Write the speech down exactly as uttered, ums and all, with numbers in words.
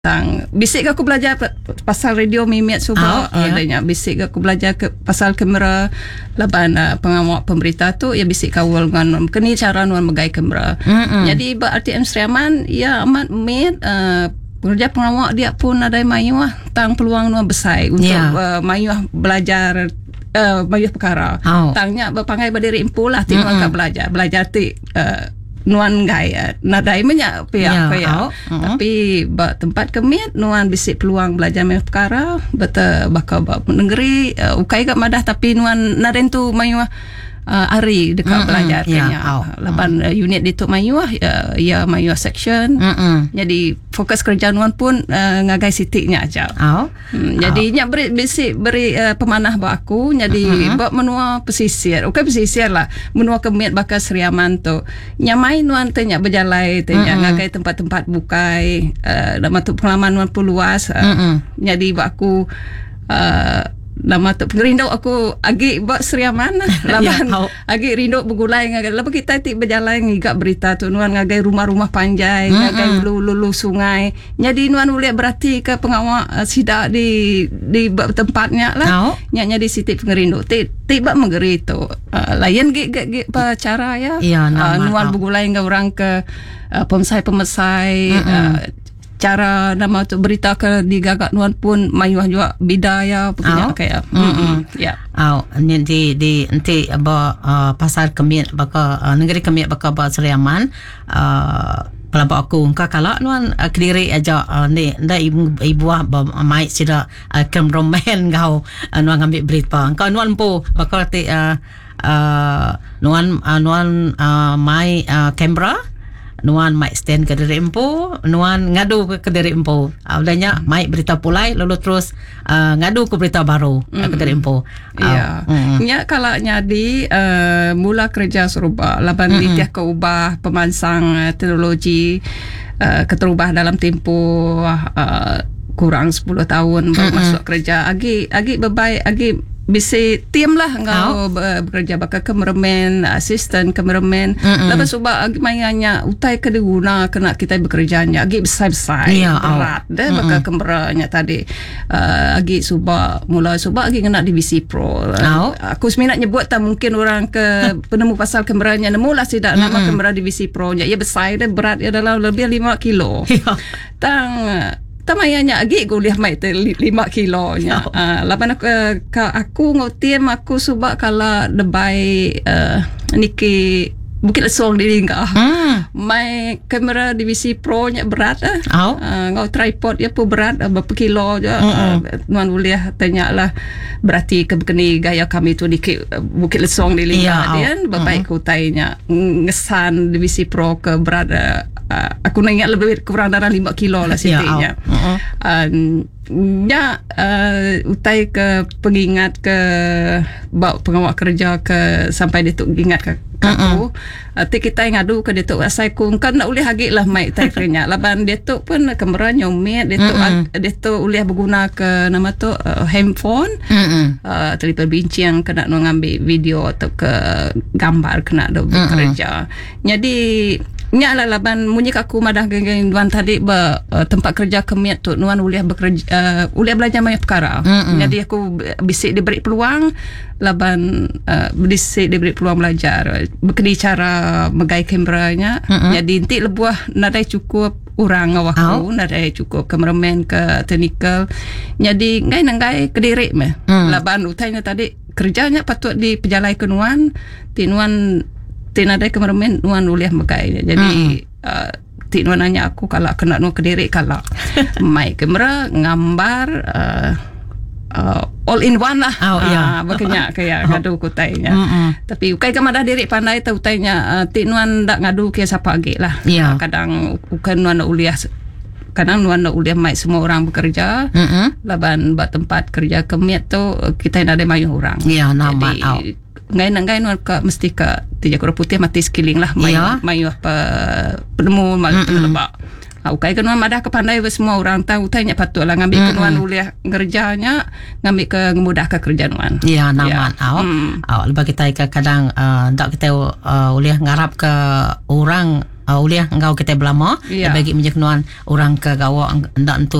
Tang bisik aku belajar pasal radio Mimiat Subak, oh, yeah. adanya bisik aku belajar ke pasal kamera laban uh, pengawak pemberita tu ya bisik kawal dengan kini cara nuan megai kamera. Mm-hmm. Jadi ba R T M Seriaman ya amat mit uh, pekerja pengawak dia pun ada mayuah tang peluang nuan besar untuk yeah. uh, mayuah belajar uh, mayuah perkara. Oh. Tangnya berpangai berdiri impul lah ti nuan mm-hmm. ka belajar belajar ti uh, nuan gaya nadai banyak pihak yeah, pihak oh, uh-huh. tapi ba tempat kemit nuan bisik peluang belajar mai perkara beta bakal ba negeri uh, ukai kat madah tapi nuan naren tu mayu uh, ari dekat mm-hmm. belajar yeah, tanya oh, laban uh, unit dituk mayu uh, ya mayu section mm-hmm. jadi fokus kerja nuan pun uh, ngagai sitiknya aja oh. hmm, jadi oh. nya beri bisik beri uh, pemanah ba aku jadi mm-hmm. ba menua pesisir ukai pesisir lah menua kemit bakal Seriaman tu nya main nuan tanya berjalai tanya mm-hmm. ngagai tempat-tempat bukai uh, nama tu pengalaman nuan pun luas uh, mm-hmm. jadi ba aku uh, nama tu rindu aku agi buat Seriaman laban yeah, agi rindu bergulai ngagai lepas kita ti berjalan ngigak berita tu nuan ngagai rumah-rumah panjai mm-hmm. ngagai lulu-lulu sungai jadi nuan boleh berarti ke pengawak uh, sidak di di tempatnya lah oh. nya di Siti Pengerindu ti tiba menggeri tu uh, layan ge ge ge cara ya yeah, uh, nuan bergulai ngau orang ke uh, pemesai-pemesai mm-hmm. uh, cara nama tu berita ke digagak nuan pun mayuah juga bidaya punya oh. kayak mm-hmm. ya au di di nanti apa uh, pasal kemit baka uh, negeri kemit baka ba Seriaman uh, pelabak aku engkau kalau nuan uh, Kediri aja uh, ni nda ibu ibu ba mai sida uh, cameraman kau uh, nuan ambil berita engkau nuan po baka ti uh, uh, nuan uh, nuan uh, mai uh, kamera nuan mai stand ke Kediri Empu nuan ngadu ke Kediri Empu adanya uh, mai berita pulai lalu terus uh, ngadu ke berita baru mm. ke Kediri Empu ya uh, nya kalau nyadi uh, mula kerja serupa laban mm-hmm. ditiah ke ubah pemansang uh, teknologi uh, keterubah dalam tempoh uh, kurang sepuluh tahun baru mm-hmm. masuk kerja agi agi bebaik agi bisa tim lah engkau oh. bekerja bakal kameraman, asisten kameraman. Mm-hmm. Lepas sebab mainnya utai ke diguna kena kita bekerjanya agi besar-besar yeah, berat oh. deh mm-hmm. bakal kameranya tadi uh, agi subak mula subak agi kena divisi pro. Oh. Aku seminat nyebut tak mungkin orang ke penemu pasal kameranya nemu lah tidak mm-hmm. nama kamera divisi pro nya. Ya besar deh berat ya dalam lebih lima kilo. Yeah. Tang tamayanya agi kuliah mai te lima kilo nya. Oh. Uh, lapan aku uh, ka aku ngotim aku subak kala debai uh, niki Bukit Lesong di Lingga. Hmm. Mai kamera divisi pro nya berat ah. Oh. Uh, ngau tripod ya pun berat uh, berapa kilo je. Uh, nuan boleh tanya lah berarti kebekeni gaya kami tu di uh, Bukit Lesong di Lingga yeah, dia oh. baik uh-huh. kutainya ngesan divisi pro ke berat uh, uh, aku nak ingat lebih kurang dalam lima kilo lah sitinya. Yeah, oh. uh-huh. uh, nya uh, utai ke pengingat ke bawa pengawak kerja ke sampai dia tu ingat ke aku uh, ti kita ngadu ke dia tu asai ku kan nak boleh hagi lah mai tainya laban dia tu pun kamera nyomit dia tu ag, dia tu boleh berguna ke nama tu uh, handphone uh, telefon bincang kena nak ngambil video atau ke gambar kena ada bekerja jadi nya lah laban munyi aku madah geng nuan tadi ba uh, tempat kerja kemit tu nuan boleh bekerja uh, boleh belajar banyak perkara. Mm-hmm. Jadi aku bisik diberi peluang laban uh, bisik diberi peluang belajar berkini cara megai kameranya. Mm-hmm. Jadi inti lebuah nadai cukup orang awakku oh. nadai cukup kameraman ke technical. Jadi ngai nanggai Kediri meh. Mm. Laban utainya tadi kerjanya patut di pejalai ke nuan ti nuan tinadai kameraman nuan boleh megai jadi mm. uh, ti nuan nanya aku kalau kena nuan Kediri kalau mai kamera gambar uh, uh, all in one lah oh, yeah. uh, berkenyak kayak oh. ngadu kutainya mm-hmm. tapi ukai ke madah diri pandai tahu tanya uh, ti nuan dak ngadu ke siapa lagi lah yeah. uh, kadang ukai nuan nak uliah kadang nuan nak uliah mai semua orang bekerja mm-hmm. laban buat tempat kerja kemit tu kita nak ada mayu orang yeah, nama jadi oh. ngai ngai nuan ka mesti ka tiga kurang putih mati skilling lah mai yeah. mai apa penemu mal pelebak au kai kan madah kepandai semua orang tahu tanya patutlah ngambil mm-hmm. kenuan uliah kerjanya ngambil ke ngemudah ke kerja nuan ya naman au au lepas kita kadang uh, ndak kita uh, uliah ngarap ke orang uh, uliah engkau kita belama Ya. bagi menjek nuan orang ke gawa ndak